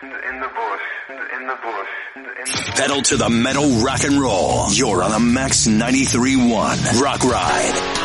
in the bush, in the bush. Pedal to the metal rock and roll. You're on the Max 93.1 Rock Ride.